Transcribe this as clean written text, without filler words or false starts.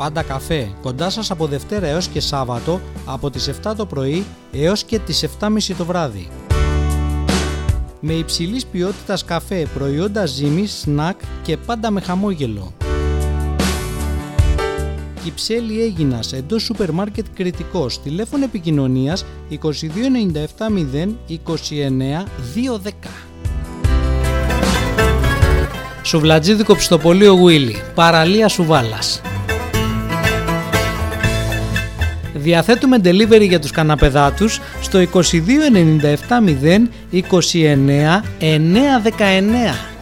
Πάντα καφέ, κοντά σας από Δευτέρα έως και Σάββατο, από τις 7 το πρωί έως και τις 7.30 το βράδυ. Με υψηλής ποιότητας καφέ, προϊόντα ζύμης, σνακ και πάντα με χαμόγελο. Κυψέλη Αίγινας, εντός σούπερ μάρκετ Κρητικός, τηλέφωνο επικοινωνίας 2297 0 29 210. Σουβλατζίδικο ψητοπολείο Γουίλι, παραλία Σουβάλας. Διαθέτουμε delivery για τους καναπεδάτους στο 2297 0 29 919.